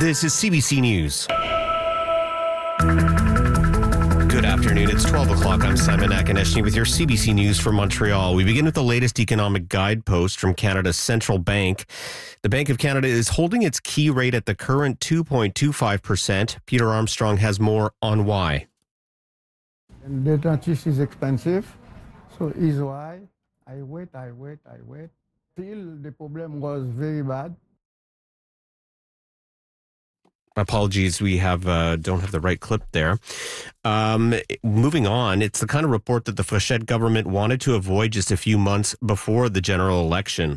This is CBC News. Good afternoon. It's 12 o'clock. I'm Simon Akineshny with your CBC News from Montreal. We begin with the latest economic guidepost from Canada's central bank. The Bank of Canada is holding its key rate at the current 2.25%. Peter Armstrong has more on why. Data is expensive, so is why I wait. Till the problem was very bad. Apologies, we don't have the right clip there. Moving on, it's the kind of report that the Fréchette government wanted to avoid just a few months before the general election.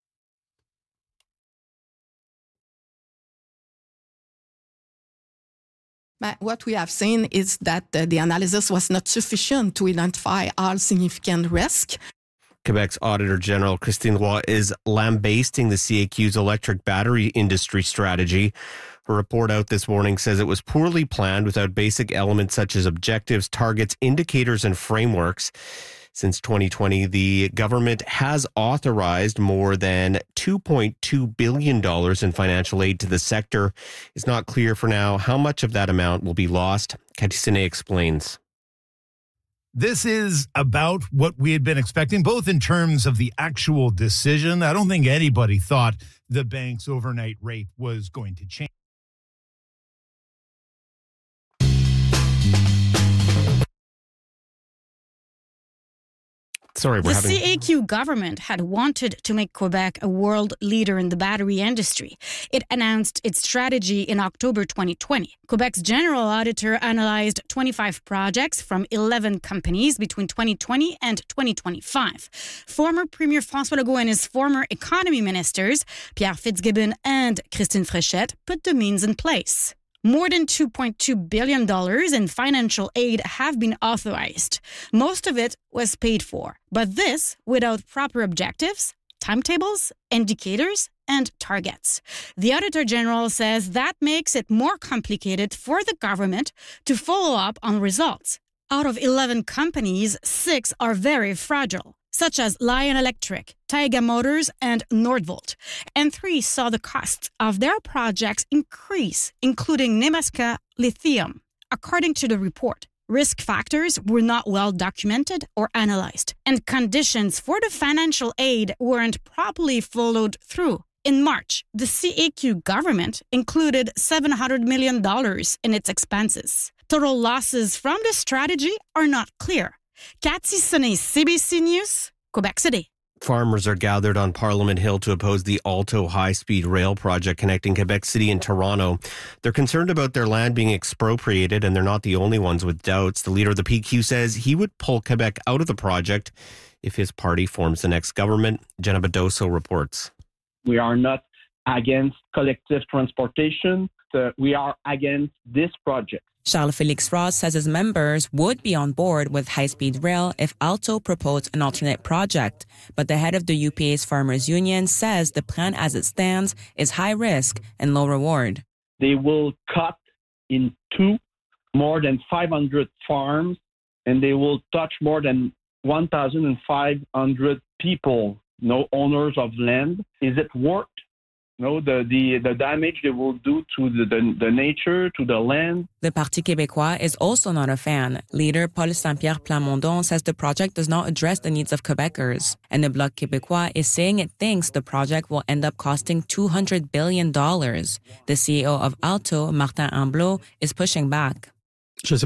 But what we have seen is that the analysis was not sufficient to identify all significant risk. Quebec's Auditor General Christine Roy is lambasting the CAQ's electric battery industry strategy. A report out this morning says it was poorly planned without basic elements such as objectives, targets, indicators, and frameworks. Since 2020, the government has authorized more than $2.2 billion in financial aid to the sector. It's not clear for now how much of that amount will be lost. Cathy Sine explains. This is about what we had been expecting, both in terms of the actual decision. I don't think anybody thought the bank's overnight rate was going to change. The CAQ government had wanted to make Quebec a world leader in the battery industry. It announced its strategy in October 2020. Quebec's general auditor analyzed 25 projects from 11 companies between 2020 and 2025. Former Premier François Legault and his former economy ministers, Pierre Fitzgibbon and Christine Fréchette, put the means in place. More than $2.2 billion in financial aid have been authorized. Most of it was paid for, but this without proper objectives, timetables, indicators, and targets. The Auditor General says that makes it more complicated for the government to follow up on results. Out of 11 companies, 6 are very fragile, such as Lion Electric, Taiga Motors, and Nordvolt. And 3 saw the costs of their projects increase, including Nemaska Lithium. According to the report, risk factors were not well documented or analyzed, and conditions for the financial aid weren't properly followed through. In March, the CAQ government included $700 million in its expenses. Total losses from the strategy are not clear. Cathy Sine, CBC News, Quebec City. Farmers are gathered on Parliament Hill to oppose the Alto high-speed rail project connecting Quebec City and Toronto. They're concerned about their land being expropriated, and they're not the only ones with doubts. The leader of the PQ says he would pull Quebec out of the project if his party forms the next government. Jenna Badoso reports. We are not against collective transportation. We are against this project. Charles-Félix Ross says his members would be on board with high-speed rail if Alto proposed an alternate project. But the head of the UPA's Farmers Union says the plan as it stands is high risk and low reward. They will cut in two more than 500 farms, and they will touch more than 1,500 people, no owners of land. Is it worth the damage they will do to the nature, to the land? The Parti québécois is also not a fan. Leader Paul Saint-Pierre Plamondon says the project does not address the needs of Quebecers. And the Bloc québécois is saying it thinks the project will end up costing $200 billion. The CEO of Alto, Martin Amblot, is pushing back. I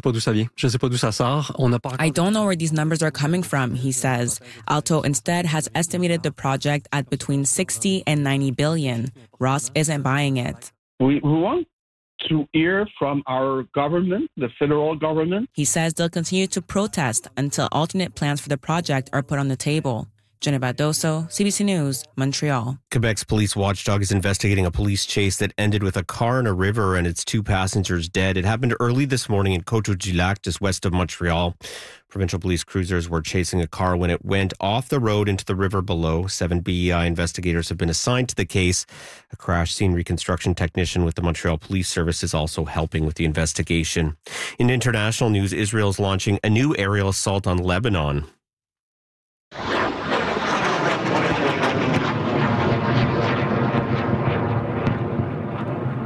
don't know where these numbers are coming from, he says. Alto instead has estimated the project at between 60 and 90 billion. Ross isn't buying it. We want to hear from our government, the federal government. He says they'll continue to protest until alternate plans for the project are put on the table. Jenna Badoso, CBC News, Montreal. Quebec's police watchdog is investigating a police chase that ended with a car in a river and its 2 passengers dead. It happened early this morning in Coteau-du-Lac, just west of Montreal. Provincial police cruisers were chasing a car when it went off the road into the river below. 7 BEI investigators have been assigned to the case. A crash scene reconstruction technician with the Montreal Police Service is also helping with the investigation. In international news, Israel is launching a new aerial assault on Lebanon.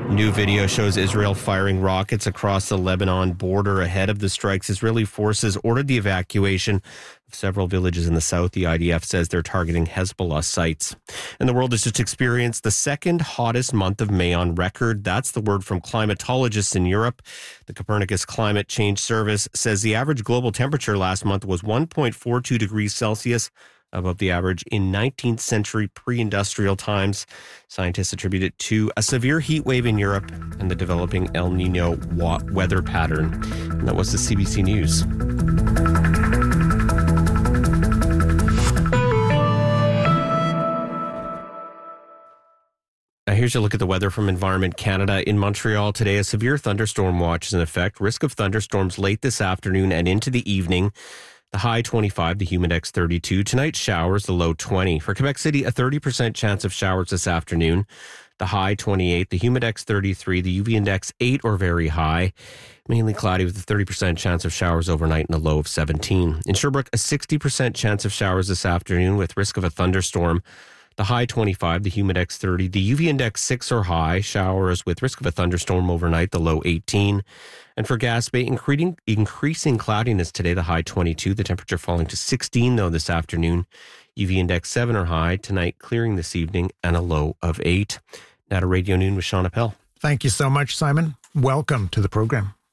New video shows Israel firing rockets across the Lebanon border ahead of the strikes. Israeli forces ordered the evacuation of several villages in the south. The IDF says they're targeting Hezbollah sites. And the world has just experienced the second hottest month of May on record. That's the word from climatologists in Europe. The Copernicus Climate Change Service says the average global temperature last month was 1.42 degrees Celsius, above the average in 19th century pre-industrial times. Scientists attribute it to a severe heat wave in Europe and the developing El Nino weather pattern. And that was the CBC News. Now here's a look at the weather from Environment Canada. In Montreal today, a severe thunderstorm watch is in effect. Risk of thunderstorms late this afternoon and into the evening. The high 25, the humidex 32. Tonight, showers, the low 20. For Quebec City, a 30% chance of showers this afternoon. The high 28, the humidex 33, the UV index 8 or very high. Mainly cloudy with a 30% chance of showers overnight and a low of 17. In Sherbrooke, a 60% chance of showers this afternoon with risk of a thunderstorm. The high 25, the humidex 30, the UV index 6 or high, showers with risk of a thunderstorm overnight, the low 18. And for Gaspé, increasing cloudiness today, the high 22, the temperature falling to 16 though this afternoon. UV index 7 or high, tonight clearing this evening and a low of 8. Now to Radio Noon with Sean Appel. Thank you so much, Simon. Welcome to the program.